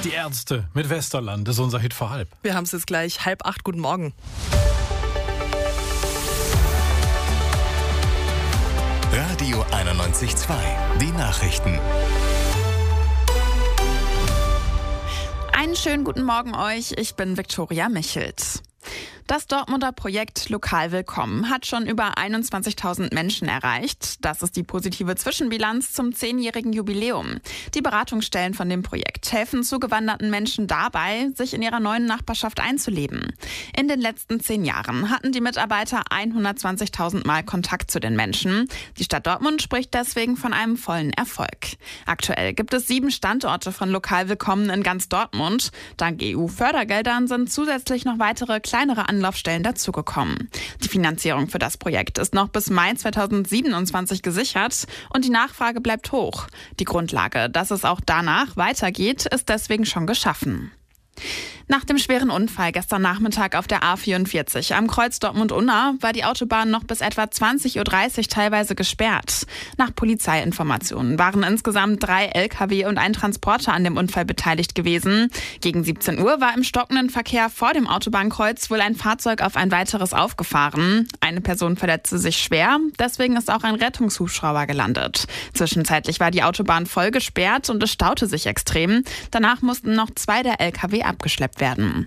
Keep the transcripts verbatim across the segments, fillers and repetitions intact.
Die Ärzte mit Westerland ist unser Hit vor halb. Wir haben es jetzt gleich halb acht. Guten Morgen. Radio einundneunzig Komma zwei. Die Nachrichten. Einen schönen guten Morgen euch, ich bin Viktoria Michels. Das Dortmunder Projekt Lokal Willkommen hat schon über einundzwanzigtausend Menschen erreicht. Das ist die positive Zwischenbilanz zum zehnjährigen Jubiläum. Die Beratungsstellen von dem Projekt helfen zugewanderten Menschen dabei, sich in ihrer neuen Nachbarschaft einzuleben. In den letzten zehn Jahren hatten die Mitarbeiter hundertzwanzigtausend Mal Kontakt zu den Menschen. Die Stadt Dortmund spricht deswegen von einem vollen Erfolg. Aktuell gibt es sieben Standorte von Lokal Willkommen in ganz Dortmund. Dank E U-Fördergeldern sind zusätzlich noch weitere kleinere Anlaufstellen dazugekommen. Die Finanzierung für das Projekt ist noch bis Mai zweitausendsiebenundzwanzig gesichert und die Nachfrage bleibt hoch. Die Grundlage, dass es auch danach weitergeht, ist deswegen schon geschaffen. Nach dem schweren Unfall gestern Nachmittag auf der A vierundvierzig am Kreuz Dortmund-Unna war die Autobahn noch bis etwa zwanzig Uhr dreißig teilweise gesperrt. Nach Polizeiinformationen waren insgesamt drei L K W und ein Transporter an dem Unfall beteiligt gewesen. Gegen siebzehn Uhr war im stockenden Verkehr vor dem Autobahnkreuz wohl ein Fahrzeug auf ein weiteres aufgefahren. Eine Person verletzte sich schwer, deswegen ist auch ein Rettungshubschrauber gelandet. Zwischenzeitlich war die Autobahn voll gesperrt und es staute sich extrem. Danach mussten noch zwei der L K W abgeschleppt werden.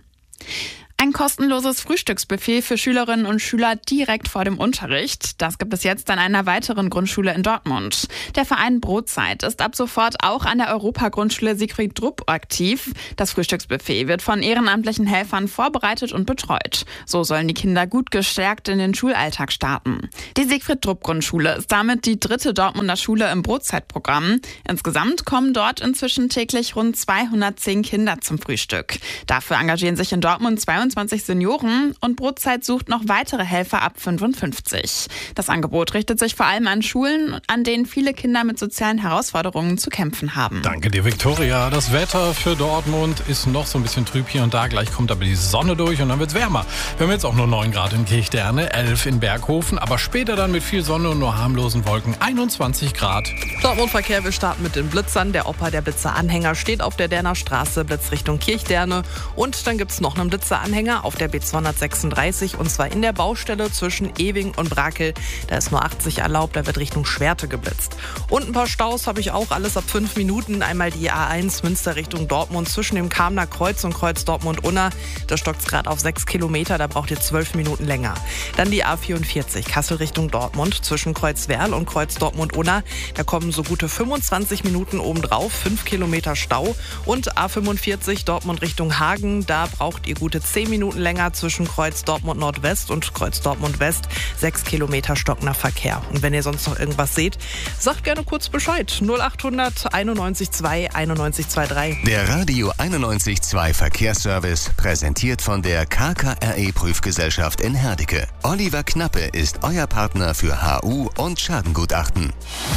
Ein kostenloses Frühstücksbuffet für Schülerinnen und Schüler direkt vor dem Unterricht. Das gibt es jetzt an einer weiteren Grundschule in Dortmund. Der Verein Brotzeit ist ab sofort auch an der Europa-Grundschule Siegfried Drupp aktiv. Das Frühstücksbuffet wird von ehrenamtlichen Helfern vorbereitet und betreut. So sollen die Kinder gut gestärkt in den Schulalltag starten. Die Siegfried Drupp Grundschule ist damit die dritte Dortmunder Schule im Brotzeitprogramm. Insgesamt kommen dort inzwischen täglich rund zweihundertzehn Kinder zum Frühstück. Dafür engagieren sich in Dortmund zweiundzwanzig Senioren und Brotzeit sucht noch weitere Helfer ab fünfundfünfzig. Das Angebot richtet sich vor allem an Schulen, an denen viele Kinder mit sozialen Herausforderungen zu kämpfen haben. Danke dir, Viktoria. Das Wetter für Dortmund ist noch so ein bisschen trüb hier und da. Gleich kommt aber die Sonne durch und dann wird es wärmer. Wir haben jetzt auch nur neun Grad in Kirchderne, elf in Berghofen, aber später dann mit viel Sonne und nur harmlosen Wolken einundzwanzig Grad. Dortmund-Verkehr, wir starten mit den Blitzern. Der Opa der Blitzer-Anhänger steht auf der Derner Straße, Blitz Richtung Kirchderne. Und dann gibt es noch einen Blitzer-Anhänger auf der B zweihundertsechsunddreißig und zwar in der Baustelle zwischen Ewing und Brakel. Da ist nur achtzig erlaubt, da wird Richtung Schwerte geblitzt. Und ein paar Staus habe ich auch, alles ab fünf Minuten. Einmal die A eins Münster Richtung Dortmund zwischen dem Kamener Kreuz und Kreuz Dortmund-Unna. Da stockt es gerade auf sechs Kilometer, da braucht ihr zwölf Minuten länger. Dann die A vierundvierzig Kassel Richtung Dortmund zwischen Kreuz Werl und Kreuz Dortmund-Unna. Da kommen so gute fünfundzwanzig Minuten obendrauf, fünf Kilometer Stau. Und A fünfundvierzig Dortmund Richtung Hagen, da braucht ihr gute zehn Minuten länger zwischen Kreuz Dortmund Nordwest und Kreuz Dortmund West. Sechs Kilometer stockender Verkehr. Und wenn ihr sonst noch irgendwas seht, sagt gerne kurz Bescheid. null achthundert einundneunzig zwei einundneunzig dreiundzwanzig. Der Radio einundneunzig Komma zwei Verkehrsservice präsentiert von der K K R E-Prüfgesellschaft in Herdecke. Oliver Knappe ist euer Partner für H U und Schadengutachten.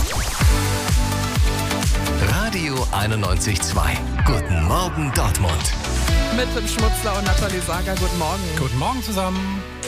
Radio einundneunzig Komma zwei. Guten Morgen Dortmund. Mit Tim Schmutzler und Nathalie Sager, guten Morgen. Guten Morgen zusammen.